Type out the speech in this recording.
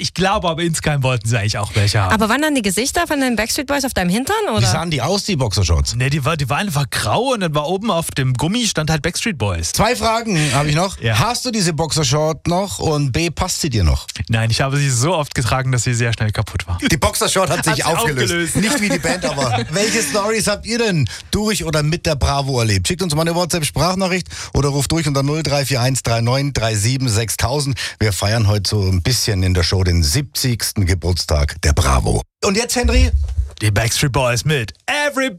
Ich glaube aber insgeheim wollten sie eigentlich auch welche haben. Aber waren dann die Gesichter von den Backstreet Boys auf deinem Hintern? Oder? Wie sahen die aus, die Boxershorts? Nee, die war einfach grau und dann war oben auf dem Gummi stand halt Backstreet Boys. 2 Fragen habe ich noch. Ja. Hast du diese Boxershort noch? Und B, passt sie dir noch? Nein, ich habe sie so oft getragen, dass sie sehr schnell kaputt war. Die Boxershort hat sich aufgelöst. Nicht wie die Band, aber welche Stories habt ihr denn durch oder mit der Bravo erlebt? Schickt uns mal eine WhatsApp-Sprachnachricht oder ruft durch unter 0341 39 37 6000. Wir feiern heute so ein bisschen in der Show den 70. Geburtstag der Bravo. Und jetzt, Henry? Die Backstreet Boys mit Everybody.